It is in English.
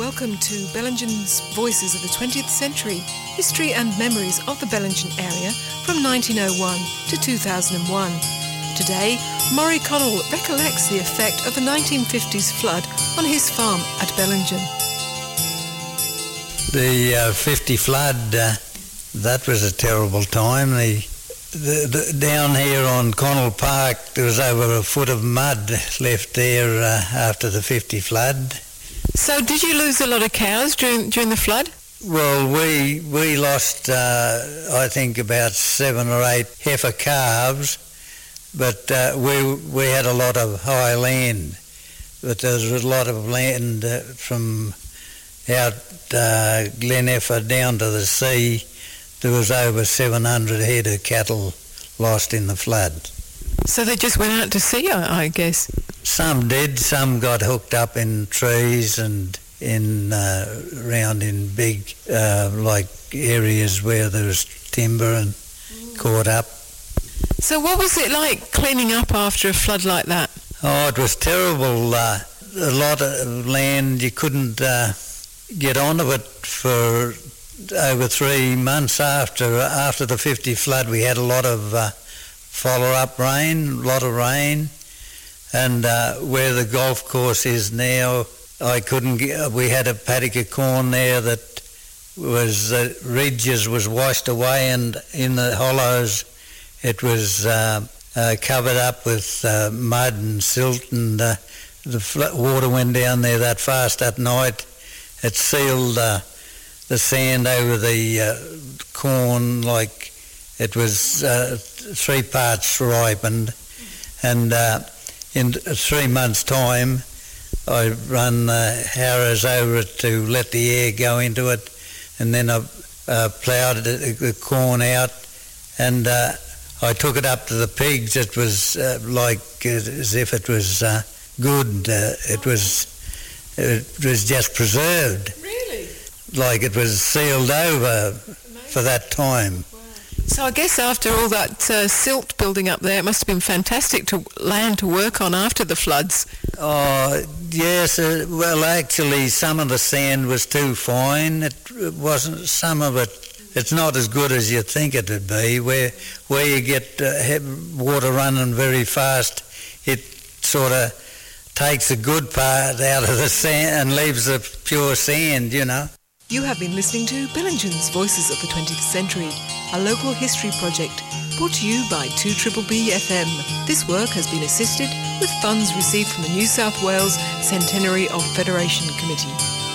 Welcome to Bellingen's Voices of the 20th Century, history and memories of the Bellingen area from 1901 to 2001. Today, Maury Connell recollects the effect of the 1950s flood on his farm at Bellingen. The 50 flood, that was a terrible time. Down here on Connell Park, there was over a foot of mud left there after the 50 flood. So did you lose a lot of cows during the flood? Well, we lost, I think, about 7 or 8 heifer calves, but we had a lot of high land. But there was a lot of land from out Glen Effa down to the sea. There was over 700 head of cattle lost in the flood. So they just went out to sea, I guess? Some did. Some got hooked up in trees and around in big like areas where there was timber and caught up. So what was it like cleaning up after a flood like that? Oh, it was terrible. A lot of land, you couldn't get onto it for over 3 months after the 50 flood. We had a lot of follow-up rain, a lot of rain, and where the golf course is now, we had a paddock of corn there that was, ridges was washed away, and in the hollows it was covered up with mud and silt, and the water went down there that fast that night. It sealed the sand over the corn like it was 3 parts ripened, and in 3 months' time I run harrows over it to let the air go into it, and then I ploughed the corn out, and I took it up to the pigs. It was like as if it was good. It was just preserved. Really? Like it was sealed over for that time. Wow. So I guess after all that silt building up there, it must have been fantastic land to work on after the floods. Oh, yes. Well, actually, some of the sand was too fine. It wasn't. Some of it, it's not as good as you think it would be. Where you get water running very fast, it sort of takes the good part out of the sand and leaves the pure sand, you know. You have been listening to Bellingen's Voices of the 20th Century, a local history project brought to you by 2BBB FM. This work has been assisted with funds received from the New South Wales Centenary of Federation Committee.